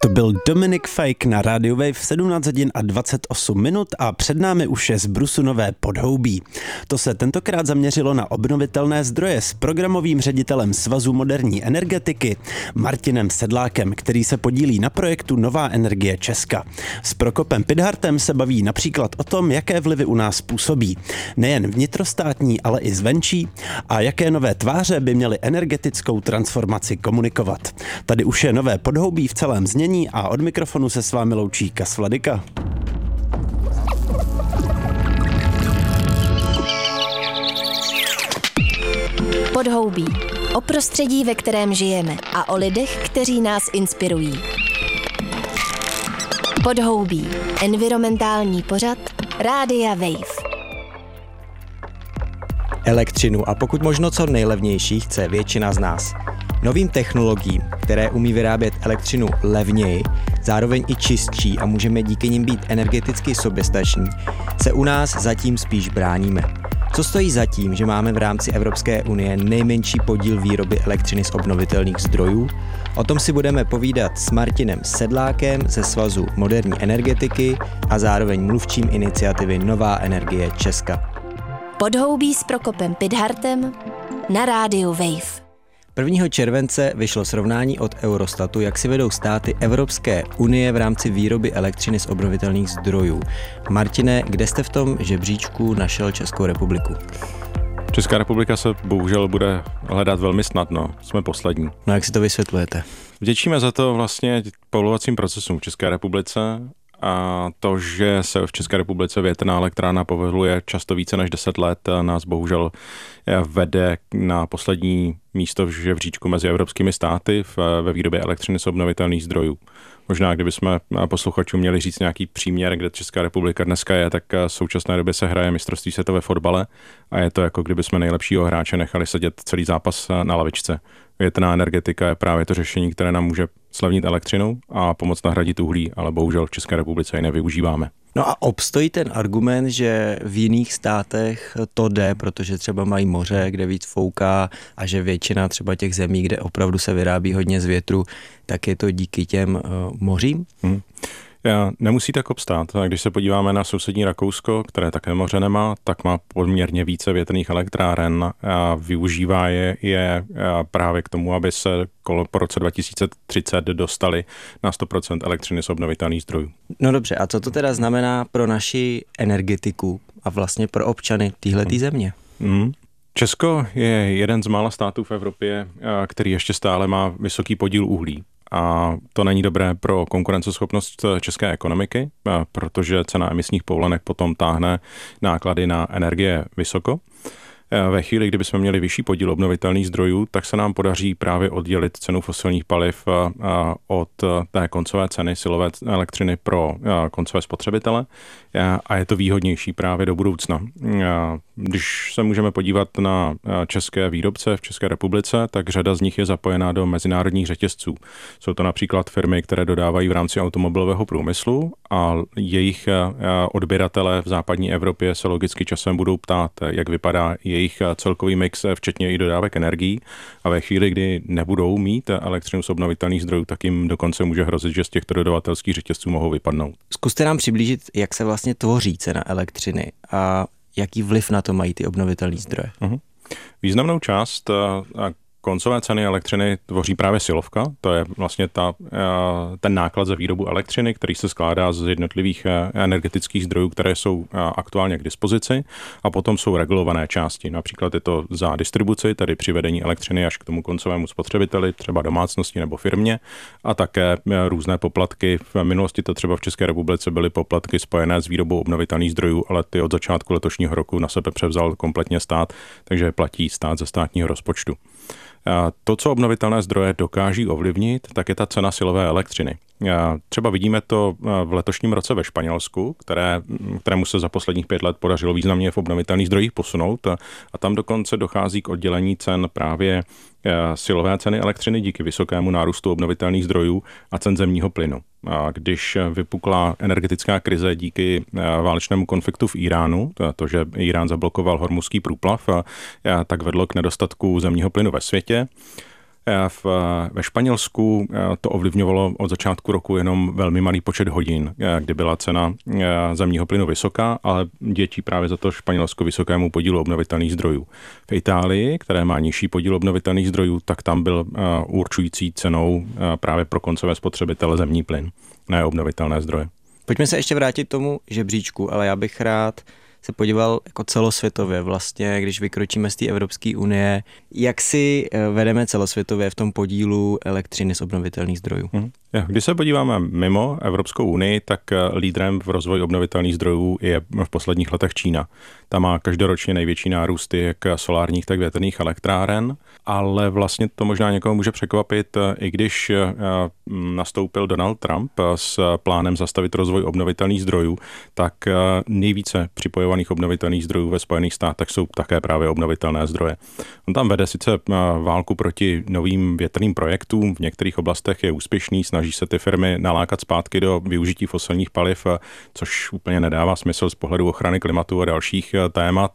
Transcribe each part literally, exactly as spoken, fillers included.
To byl Dominik Fike na Radio Wave v sedmnáct hodin a dvacet osm minut a před námi už je z Brusu nové podhoubí. To se tentokrát zaměřilo na obnovitelné zdroje s programovým ředitelem Svazu moderní energetiky Martinem Sedlákem, který se podílí na projektu Nová energie Česka. S Prokopem Pidhartem se baví například o tom, jaké vlivy u nás působí. Nejen vnitrostátní, ale i zvenčí a jaké nové tváře by měly energetickou transformaci komunikovat. Tady už je nové podhoubí v celém znění a od mikrofonu se s vámi loučí Kas Vladyka. Podhoubí. O prostředí, ve kterém žijeme a o lidech, kteří nás inspirují. Podhoubí. Environmentální pořad Rádia Wave. Elektřinu a pokud možno co nejlevnější chce většina z nás. Novým technologiím, které umí vyrábět elektřinu levněji, zároveň i čistší a můžeme díky nim být energeticky soběstační, se u nás zatím spíš bráníme. Co stojí za tím, že máme v rámci Evropské unie nejmenší podíl výroby elektřiny z obnovitelných zdrojů? O tom si budeme povídat s Martinem Sedlákem ze Svazu moderní energetiky a zároveň mluvčím iniciativy Nová energie Česka. Podhoubí s Prokopem Pidhartem na rádiu Wave. prvního července vyšlo srovnání od Eurostatu, jak si vedou státy Evropské unie v rámci výroby elektřiny z obnovitelných zdrojů. Martine, kde jste v tom žebříčku našel Českou republiku? Česká republika se bohužel bude hledat velmi snadno. Jsme poslední. No jak si to vysvětlujete? Vděčíme za to vlastně povolovacím procesům v České republice a to, že se v České republice větrná elektrárna povoluje často více než deset let, nás bohužel vede na poslední místo v žebříčku mezi evropskými státy ve výrobě elektřiny z obnovitelných zdrojů. Možná, kdybychom posluchačům měli říct nějaký příměr, kde Česká republika dneska je, tak v současné době se hraje mistrovství světa ve fotbale a je to jako kdybychom nejlepšího hráče nechali sedět celý zápas na lavičce. Větrná energetika je právě to řešení, které nám může slevnit elektřinu a pomoct nahradit uhlí, ale bohužel v České republice ji nevyužíváme. No a obstojí ten argument, že v jiných státech to jde, protože třeba mají moře, kde víc fouká a že většina třeba těch zemí, kde opravdu se vyrábí hodně z větru, tak je to díky těm uh, mořím? Hmm. Nemusí tak obstát. Když se podíváme na sousední Rakousko, které také moře nemá, tak má poměrně více větrných elektráren a využívá je, je právě k tomu, aby se kolo po roce dva tisíce třicet dostali na sto procent elektřiny z obnovitelných zdrojů. No dobře, a co to teda znamená pro naši energetiku a vlastně pro občany téhletý hmm. země? Hmm. Česko je jeden z mála států v Evropě, který ještě stále má vysoký podíl uhlí. A to není dobré pro konkurenceschopnost české ekonomiky, protože cena emisních povolenek potom táhne náklady na energie vysoko. Ve chvíli, kdybychom měli vyšší podíl obnovitelných zdrojů, tak se nám podaří právě oddělit cenu fosilních paliv od té koncové ceny silové elektřiny pro koncové spotřebitele a je to výhodnější právě do budoucna. Když se můžeme podívat na české výrobce v České republice, tak řada z nich je zapojená do mezinárodních řetězců. Jsou to například firmy, které dodávají v rámci automobilového průmyslu a jejich odběratele v západní Evropě se logicky časem budou ptát, jak vypadá jejich celkový mix, včetně i dodávek energií. A ve chvíli, kdy nebudou mít elektřinu z obnovitelných zdrojů, tak jim dokonce může hrozit, že z těchto dodavatelských řetězců mohou vypadnout. Zkuste nám přiblížit, jak se vlastně tvoří cena elektřiny a jaký vliv na to mají ty obnovitelné zdroje. Uh-huh. Významnou část a koncové ceny elektřiny tvoří právě silovka, to je vlastně ta, ten náklad za výrobu elektřiny, který se skládá z jednotlivých energetických zdrojů, které jsou aktuálně k dispozici a potom jsou regulované části. Například je to za distribuci, tedy přivedení elektřiny až k tomu koncovému spotřebiteli, třeba domácnosti nebo firmě a také různé poplatky. V minulosti to třeba v České republice byly poplatky spojené s výrobou obnovitelných zdrojů, ale ty od začátku letošního roku na sebe převzal kompletně stát, takže platí stát ze státního rozpočtu. To, co obnovitelné zdroje dokáží ovlivnit, tak je ta cena silové elektřiny. Třeba vidíme to v letošním roce ve Španělsku, které, kterému se za posledních pět let podařilo významně v obnovitelných zdrojích posunout a, a tam dokonce dochází k oddělení cen právě silové ceny elektřiny díky vysokému nárůstu obnovitelných zdrojů a cen zemního plynu. A když vypukla energetická krize díky válečnému konfliktu v Iránu, to, že Irán zablokoval hormuzský průplav, tak vedlo k nedostatku zemního plynu ve světě. V, ve Španělsku to ovlivňovalo od začátku roku jenom velmi malý počet hodin, kdy byla cena zemního plynu vysoká, ale dětí právě za to Španělsko vysokému podílu obnovitelných zdrojů. V Itálii, které má nižší podíl obnovitelných zdrojů, tak tam byl určující cenou právě pro koncové spotřebitele zemní plyn, ne obnovitelné zdroje. Pojďme se ještě vrátit k tomu žebříčku, ale já bych rád se podíval jako celosvětově vlastně, když vykročíme z té Evropské unie, jak si vedeme celosvětově v tom podílu elektřiny z obnovitelných zdrojů. Hmm. Když se podíváme mimo Evropskou unii, tak lídrem v rozvoji obnovitelných zdrojů je v posledních letech Čína. Ta má každoročně největší nárůsty jak solárních, tak větrných elektráren, ale vlastně to možná někoho může překvapit, i když nastoupil Donald Trump s plánem zastavit rozvoj obnovitelných zdrojů, tak nejvíce připojovaných obnovitelných zdrojů ve Spojených státech jsou také právě obnovitelné zdroje. On tam vede sice válku proti novým větrným projektům, v některých oblastech je úspěšný, snaží se ty firmy nalákat zpátky do využití fosilních paliv, což úplně nedává smysl z pohledu ochrany klimatu a dalších témat,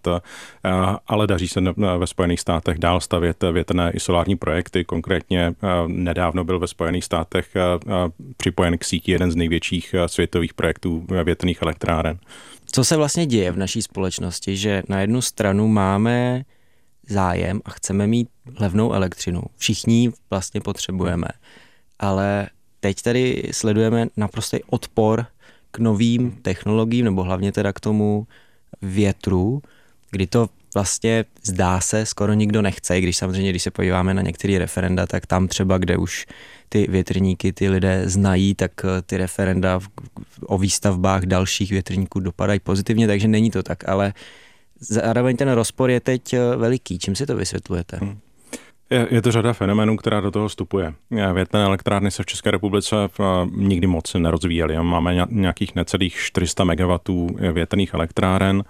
ale daří se ve Spojených státech dál stavět větrné i solární projekty. Konkrétně nedávno byl ve Spojených státech připojen k síti jeden z největších světových projektů větrných elektráren. Co se vlastně děje v naší společnosti, že na jednu stranu máme zájem a chceme mít levnou elektřinu. Všichni ji vlastně potřebujeme, ale teď tady sledujeme naprostý odpor k novým technologiím, nebo hlavně teda k tomu větru, kdy to vlastně zdá se skoro nikdo nechce, když samozřejmě, když se podíváme na některé referenda, tak tam třeba, kde už ty větrníky ty lidé znají, tak ty referenda o výstavbách dalších větrníků dopadají pozitivně, takže není to tak, ale zároveň ten rozpor je teď veliký. Čím si to vysvětlujete? Hmm. Je, je to řada fenomenů, která do toho vstupuje. Větrné elektrárny se v České republice nikdy moc nerozvíjely. Máme nějakých necelých čtyři sta megawattů větrných elektráren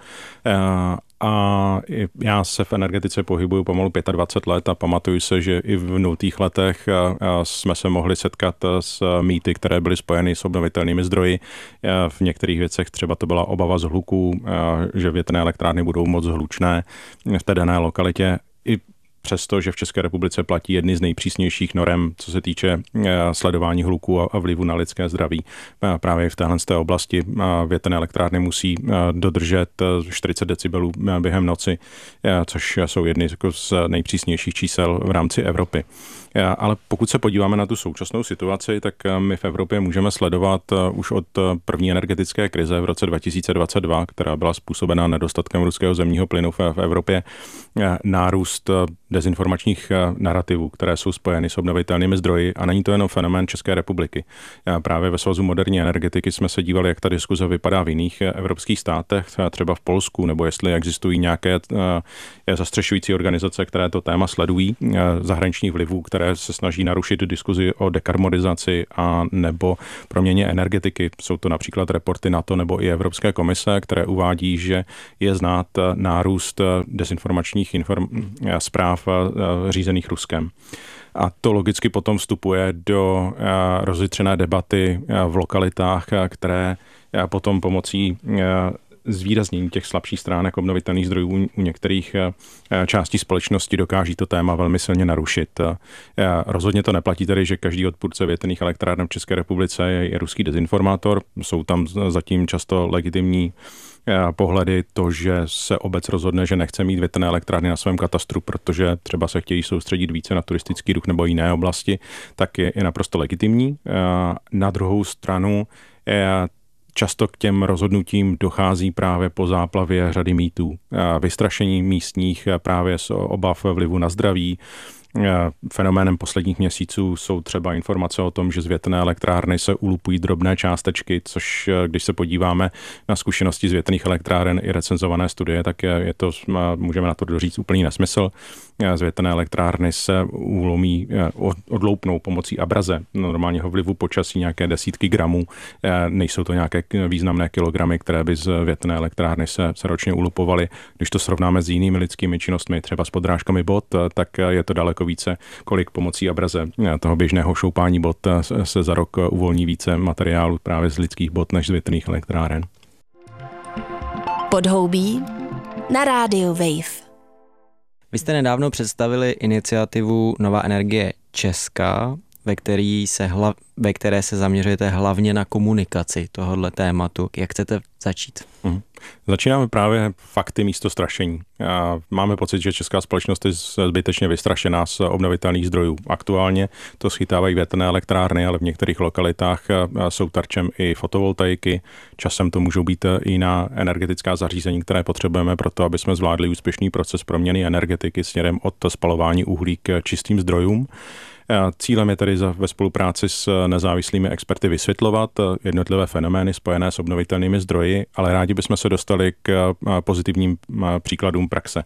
a já se v energetice pohybuju pomalu dvacet pět let a pamatuju se, že i v nultých letech jsme se mohli setkat s mýty, které byly spojeny s obnovitelnými zdroji. V některých věcech třeba to byla obava z hluku, že větrné elektrárny budou moc hlučné v té dané lokalitě. I přesto, že v České republice platí jedny z nejpřísnějších norem, co se týče sledování hluku a vlivu na lidské zdraví. Právě v téhle oblasti větrné elektrárny musí dodržet čtyřicet decibelů během noci, což jsou jedny z nejpřísnějších čísel v rámci Evropy. Ale pokud se podíváme na tu současnou situaci, tak my v Evropě můžeme sledovat už od první energetické krize v roce dva tisíce dvacet dva, která byla způsobena nedostatkem ruského zemního plynu v Evropě, nárůst dezinformačních narrativů, které jsou spojeny s obnovitelnými zdroji, a není to jenom fenomén České republiky. Právě ve Svazu moderní energetiky jsme se dívali, jak ta diskuze vypadá v jiných evropských státech, třeba v Polsku, nebo jestli existují nějaké zastřešující organizace, které to téma sledují, zahraničních vlivů, které se snaží narušit diskuzi o dekarbonizaci a nebo proměně energetiky. Jsou to například reporty NATO nebo i Evropské komise, které uvádí, že je znát nárůst dezinformačních inform- zpráv řízených Ruskem. A to logicky potom vstupuje do rozjitřené debaty v lokalitách, které potom pomocí zvýraznění těch slabších stránek obnovitelných zdrojů u některých částí společnosti dokáží to téma velmi silně narušit. Rozhodně to neplatí tedy, že každý odpůrce větrných elektráren v České republice je, je ruský dezinformátor. Jsou tam zatím často legitimní pohledy, to, že se obec rozhodne, že nechce mít větrné elektrárny na svém katastru, protože třeba se chtějí soustředit více na turistický ruch nebo jiné oblasti, tak je, je naprosto legitimní. Na druhou stranu často k těm rozhodnutím dochází právě po záplavě řady mýtů. Vystrašení místních právě z obav vlivu na zdraví. Fenoménem posledních měsíců jsou třeba informace o tom, že z větrné elektrárny se ulupují drobné částečky, což když se podíváme na zkušenosti z větrných elektráren i recenzované studie, tak je, je to, můžeme na to doříct úplný nesmysl. Z větrné elektrárny se ulomí, odloupnou pomocí abraze, normálního vlivu počasí nějaké desítky gramů. Nejsou to nějaké významné kilogramy, které by z větrné elektrárny se, se ročně ulupovaly. Když to srovnáme s jinými lidskými činnostmi, třeba s podrážkami bot, tak je to daleko více, kolik pomocí abraze toho běžného šoupání bot se za rok uvolní více materiálu právě z lidských bot než z větrných elektráren. Podhoubí na rádiu Wave. Vy jste nedávno představili iniciativu Nová energie Česka, ve, který se hla, ve které se zaměřujete hlavně na komunikaci tohohle tématu. Jak chcete začít? Hmm. Začínáme právě fakty místo strašení. Máme pocit, že česká společnost je zbytečně vystrašená z obnovitelných zdrojů. Aktuálně to schytávají větrné elektrárny, ale v některých lokalitách jsou tarčem i fotovoltaiky. Časem to můžou být i jiná energetická zařízení, které potřebujeme pro to, aby jsme zvládli úspěšný proces proměny energetiky směrem od spalování uhlí k čistým zdrojům. Cílem je tedy ve spolupráci s nezávislými experty vysvětlovat jednotlivé fenomény spojené s obnovitelnými zdroji, ale rádi bychom se dostali k pozitivním příkladům praxe.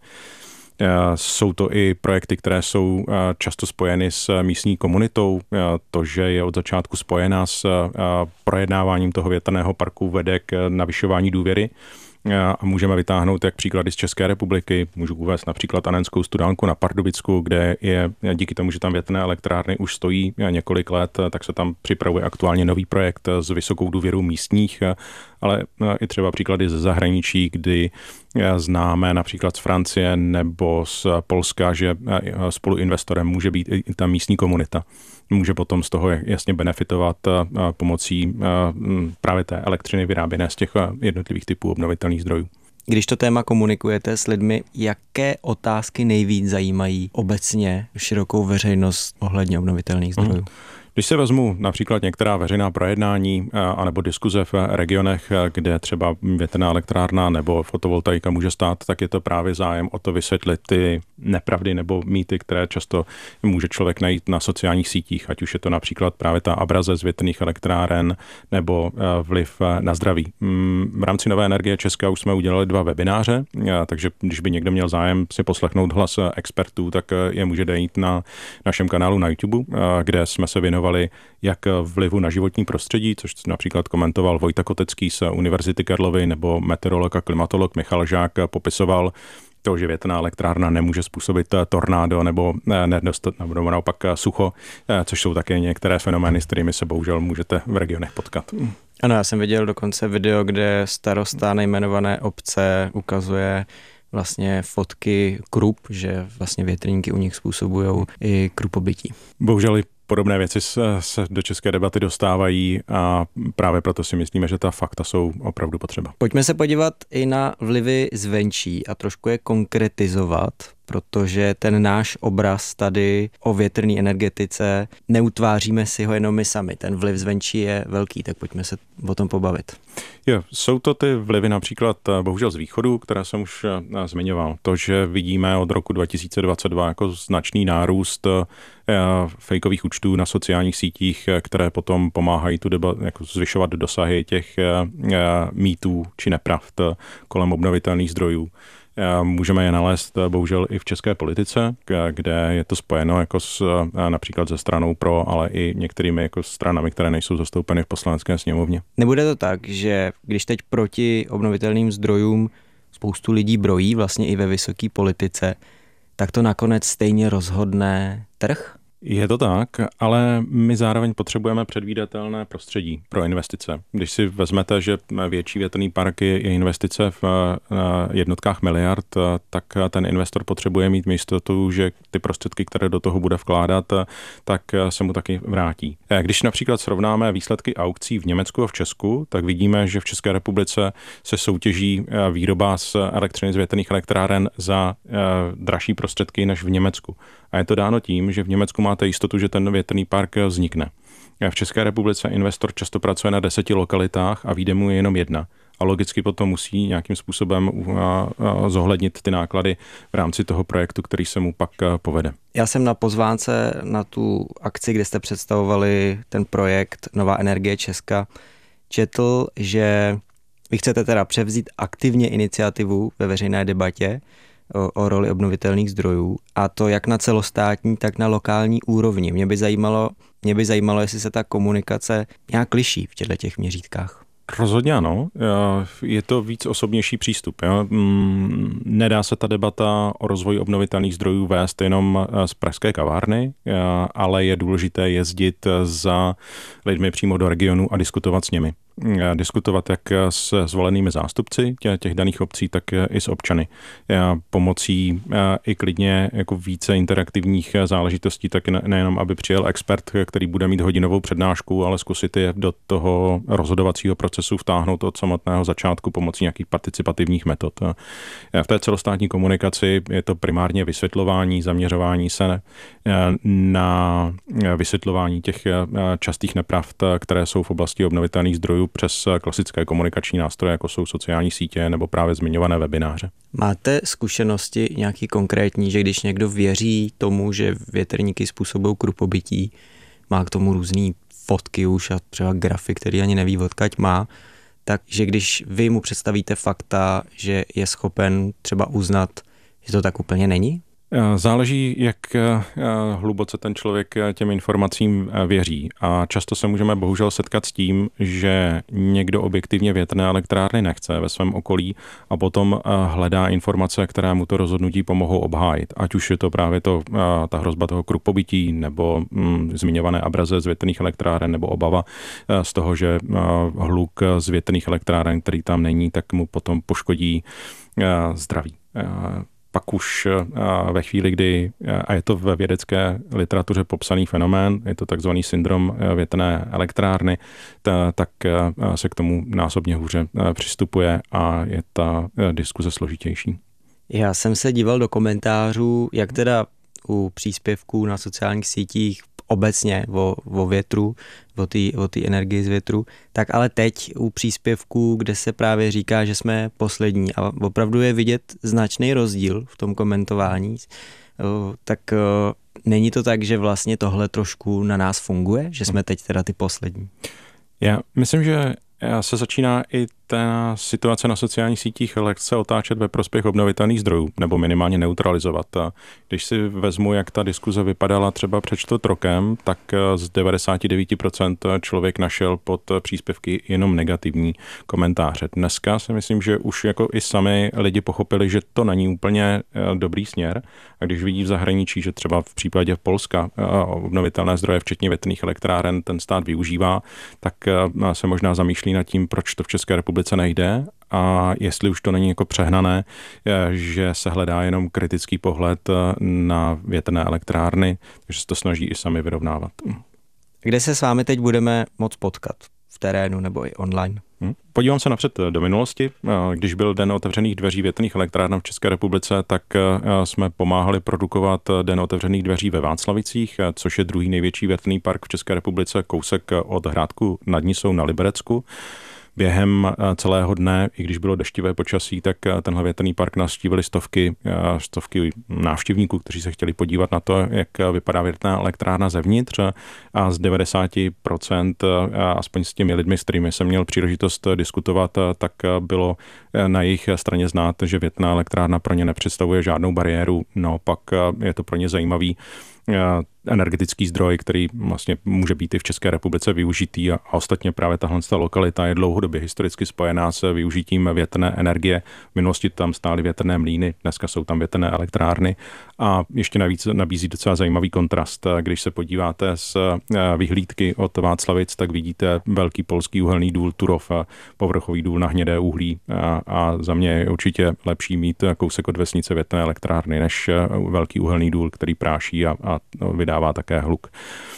Jsou to i projekty, které jsou často spojeny s místní komunitou. To, že je od začátku spojená s projednáváním toho větrného parku, vede k navyšování důvěry. A můžeme vytáhnout jak příklady z České republiky. Můžu uvést například Anenskou studánku na Pardubicku, kde je díky tomu, že tam větrné elektrárny už stojí několik let, tak se tam připravuje aktuálně nový projekt s vysokou důvěrou místních, ale i třeba příklady ze zahraničí, kdy známe například z Francie nebo z Polska, že spoluinvestorem může být i ta místní komunita. Může potom z toho jasně benefitovat pomocí právě té elektřiny vyráběné z těch jednotlivých typů obnovitelných zdrojů. Když to téma komunikujete s lidmi, jaké otázky nejvíc zajímají obecně širokou veřejnost ohledně obnovitelných zdrojů? Hmm. Když se vezmu například některá veřejná projednání anebo diskuze v regionech, kde třeba větrná elektrárna nebo fotovoltaika může stát, tak je to právě zájem o to vysvětlit ty nepravdy nebo mýty, které často může člověk najít na sociálních sítích, ať už je to například právě ta abraze z větrných elektráren nebo vliv na zdraví. V rámci Nové energie Česka už jsme udělali dva webináře, takže když by někdo měl zájem si poslechnout hlas expertů, tak je může dojít na našem kanálu na YouTube, kde jsme se věnovali jak vlivu na životní prostředí, což například komentoval Vojta Kotecký z Univerzity Karlovy, nebo meteorolog a klimatolog Michal Žák popisoval to, že větrná elektrárna nemůže způsobit tornádo nebo nedostat, nebo naopak sucho, což jsou také některé fenomény, s kterými se bohužel můžete v regionech potkat. Ano, já jsem viděl dokonce video, kde starosta nejmenované obce ukazuje vlastně fotky krup, že vlastně větrníky u nich způsobují i krupobytí. Bohužel i podobné věci se, se do české debaty dostávají a právě proto si myslíme, že ta fakta jsou opravdu potřeba. Pojďme se podívat i na vlivy zvenčí a trošku je konkretizovat, protože ten náš obraz tady o větrné energetice neutváříme si ho jenom my sami. Ten vliv zvenčí je velký, tak pojďme se o tom pobavit. Jo, jsou to ty vlivy například bohužel z východu, které jsem už zmiňoval. To, že vidíme od roku dva tisíce dvacet dva jako značný nárůst fejkových účtů na sociálních sítích, které potom pomáhají tu debatu jako zvyšovat dosahy těch mýtů či nepravd kolem obnovitelných zdrojů. Můžeme je nalézt bohužel i v české politice, kde je to spojeno jako s, například ze stranou pro, ale i některými jako stranami, které nejsou zastoupeny v poslanecké sněmovně. Nebude to tak, že když teď proti obnovitelným zdrojům spoustu lidí brojí, vlastně i ve vysoké politice, tak to nakonec stejně rozhodne trh? Je to tak, ale my zároveň potřebujeme předvídatelné prostředí pro investice. Když si vezmete, že větší větrný park je investice v jednotkách miliard, tak ten investor potřebuje mít jistotu, že ty prostředky, které do toho bude vkládat, tak se mu taky vrátí. Když například srovnáme výsledky aukcí v Německu a v Česku, tak vidíme, že v České republice se soutěží výroba z elektřiny z větrných elektráren za dražší prostředky než v Německu. A je to dáno tím, že v Německu máte jistotu, že ten větrný park vznikne. V České republice investor často pracuje na deseti lokalitách a vyjde mu jenom jedna. A logicky potom musí nějakým způsobem zohlednit ty náklady v rámci toho projektu, který se mu pak povede. Já jsem na pozvánce na tu akci, kde jste představovali ten projekt Nová energie Česka, četl, že vy chcete teda převzít aktivně iniciativu ve veřejné debatě O, o roli obnovitelných zdrojů, a to jak na celostátní, tak na lokální úrovni. Mě by zajímalo, mě by zajímalo, jestli se ta komunikace nějak liší v těchto těch měřítkách. Rozhodně ano. Je to víc osobnější přístup. Jo? Nedá se ta debata o rozvoji obnovitelných zdrojů vést jenom z pražské kavárny, ale je důležité jezdit za lidmi přímo do regionu a diskutovat s nimi. diskutovat jak s zvolenými zástupci těch daných obcí, tak i s občany. Pomocí i klidně jako více interaktivních záležitostí, tak nejenom, aby přijel expert, který bude mít hodinovou přednášku, ale zkusit je do toho rozhodovacího procesu vtáhnout od samotného začátku pomocí nějakých participativních metod. V té celostátní komunikaci je to primárně vysvětlování, zaměřování se na vysvětlování těch častých nepravd, které jsou v oblasti obnovitelných zdrojů přes klasické komunikační nástroje, jako jsou sociální sítě nebo právě zmiňované webináře. Máte zkušenosti nějaký konkrétní, že když někdo věří tomu, že větrníky způsobují krupobytí, má k tomu různý fotky už a třeba grafy, který ani neví, odkud má, takže když vy mu představíte fakta, že je schopen třeba uznat, že to tak úplně není? Záleží, jak hluboce ten člověk těm informacím věří. A často se můžeme bohužel setkat s tím, že někdo objektivně větrné elektrárny nechce ve svém okolí a potom hledá informace, které mu to rozhodnutí pomohou obhájit. Ať už je to právě to, ta hrozba toho krupobytí nebo hm, zmiňované abraze z větrných elektráren nebo obava z toho, že hluk z větrných elektráren, který tam není, tak mu potom poškodí zdraví. Pak už ve chvíli, kdy, a je to ve vědecké literatuře popsaný fenomén, je to takzvaný syndrom větrné elektrárny, tak se k tomu násobně hůře přistupuje a je ta diskuze složitější. Já jsem se díval do komentářů, jak teda u příspěvků na sociálních sítích obecně o, o větru, o té o té energii z větru, tak ale teď u příspěvků, kde se právě říká, že jsme poslední a opravdu je vidět značný rozdíl v tom komentování, tak není to tak, že vlastně tohle trošku na nás funguje, že jsme teď teda ty poslední? Já myslím, že se začíná i ta situace na sociálních sítích lehce otáčet ve prospěch obnovitelných zdrojů, nebo minimálně neutralizovat. A když si vezmu, jak ta diskuze vypadala třeba před čtvrt rokem, tak z devadesát devět procent člověk našel pod příspěvky jenom negativní komentáře. Dneska si myslím, že už jako i sami lidi pochopili, že to není úplně dobrý směr. A když vidí v zahraničí, že třeba v případě Polska obnovitelné zdroje, včetně větrných elektráren, ten stát využívá, tak se možná zamýšlí nad tím, proč to v České republice nejde a jestli už to není jako přehnané, že se hledá jenom kritický pohled na větrné elektrárny, takže se to snaží i sami vyrovnávat. Kde se s vámi teď budeme moc potkat? V terénu nebo i online? Hmm. Podívám se napřed do minulosti. Když byl Den otevřených dveří větrných elektráren v České republice, tak jsme pomáhali produkovat Den otevřených dveří ve Václavicích, což je druhý největší větrný park v České republice, kousek od Hrádku nad Nisou na Liberecku. Během celého dne, i když bylo deštivé počasí, tak tenhle větrný park navštívili stovky, stovky návštěvníků, kteří se chtěli podívat na to, jak vypadá větrná elektrárna zevnitř a z devadesát procent, aspoň s těmi lidmi, s kterými jsem měl příležitost diskutovat, tak bylo na jejich straně znát, že větrná elektrárna pro ně nepředstavuje žádnou bariéru, naopak je to pro ně zajímavý energetický zdroj, který vlastně může být i v České republice využitý a ostatně právě tahle lokalita je dlouhodobě historicky spojená s využitím větrné energie. V minulosti tam stály větrné mlýny, dneska jsou tam větrné elektrárny a ještě navíc nabízí docela zajímavý kontrast. Když se podíváte z vyhlídky od Václavic, tak vidíte velký polský uhelný důl Turów, povrchový důl na hnědé uhlí a, a za mě je určitě lepší mít kousek od vesnice větrné elektrárny než velký uhelný důl, který práší a, a vydává také hluk.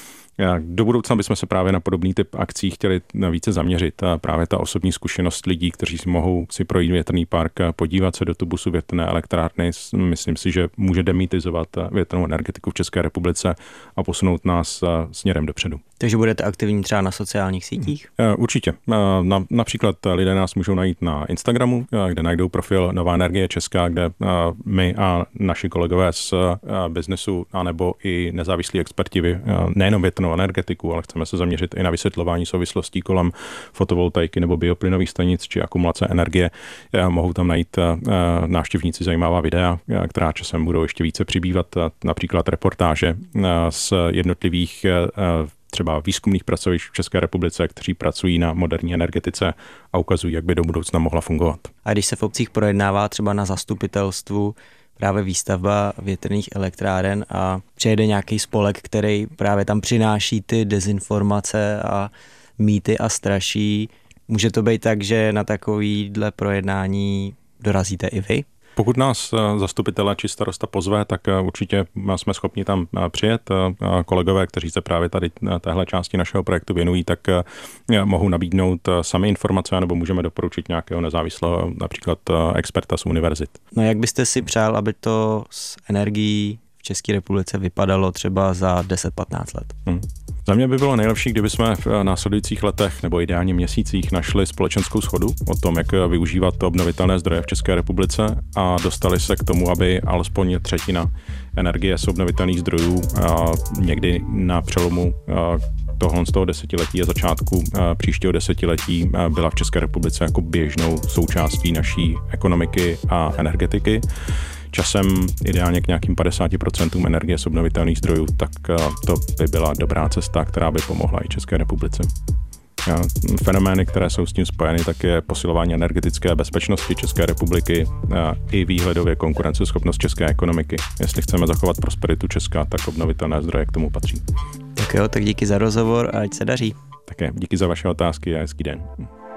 Do budoucna bychom se právě na podobný typ akcí chtěli více zaměřit. A právě ta osobní zkušenost lidí, kteří si mohou si projít větrný park, podívat se do tubusu větrné elektrárny, myslím si, že může demytizovat větrnou energetiku v České republice a posunout nás směrem dopředu. Takže budete aktivní třeba na sociálních sítích? Určitě. Na, například lidé nás můžou najít na Instagramu, kde najdou profil Nová energie Česká, kde my a naši kolegové z biznesu anebo i nezávislí experti, nejenom větrnou energetiku, ale chceme se zaměřit i na vysvětlování souvislostí kolem fotovoltaiky nebo bioplynových stanic či akumulace energie. Mohou tam najít návštěvníci zajímavá videa, která časem budou ještě více přibývat, například reportáže z jednotlivých třeba výzkumných pracovišť v České republice, kteří pracují na moderní energetice a ukazují, jak by do budoucna mohla fungovat. A když se v obcích projednává třeba na zastupitelstvu právě výstavba větrných elektráren a přijede nějaký spolek, který právě tam přináší ty dezinformace a mýty a straší, Může to být tak, že na takovýhle projednání dorazíte i vy? Pokud nás zastupitelé či starosta pozve, tak určitě jsme schopni tam přijet. Kolegové, kteří se právě tady téhle části našeho projektu věnují, tak mohou nabídnout sami informace, nebo můžeme doporučit nějakého nezávislého, například experta z univerzit. No jak byste si přál, aby to s energií v České republice vypadalo třeba za deset patnáct let? Hmm. Za mě by bylo nejlepší, kdyby jsme v následujících letech nebo ideálně měsících našli společenskou shodu o tom, jak využívat obnovitelné zdroje v České republice a dostali se k tomu, aby alespoň třetina energie z obnovitelných zdrojů někdy na přelomu tohle z toho desetiletí a začátku příštího desetiletí byla v České republice jako běžnou součástí naší ekonomiky a energetiky. Časem ideálně k nějakým padesáti procentům energie z obnovitelných zdrojů, tak to by byla dobrá cesta, která by pomohla i České republice. Fenomény, které jsou s tím spojeny, tak je posilování energetické bezpečnosti České republiky i výhledově konkurenceschopnost české ekonomiky. Jestli chceme zachovat prosperitu Česka, tak obnovitelné zdroje k tomu patří. Tak jo, tak díky za rozhovor a ať se daří. Také díky za vaše otázky a hezký den.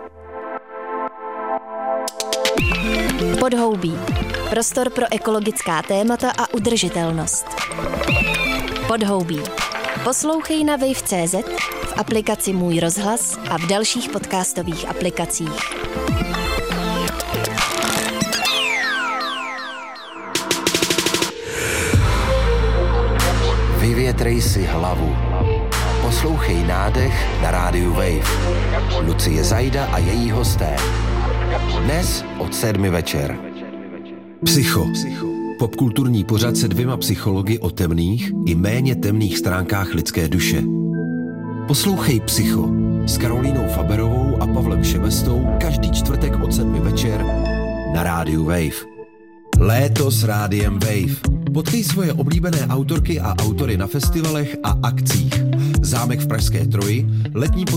Podhoubí. Prostor pro ekologická témata a udržitelnost. Podhoubí. Poslouchej na wave tečka cé zet, v aplikaci Můj rozhlas a v dalších podcastových aplikacích. Vyvětrej si hlavu. Poslouchej Nádech na rádiu Wave. Lucie Zajda a její hosté. Dnes od sedmi večer. Psycho. Popkulturní pořad se dvěma psychologi o temných i méně temných stránkách lidské duše. Poslouchej Psycho s Karolínou Faberovou a Pavlem Šebestou každý čtvrtek od sedmi večer na rádiu Wave. Léto s rádiem Wave. Potkej svoje oblíbené autorky a autory na festivalech a akcích. Zámek v Pražské Troji, letní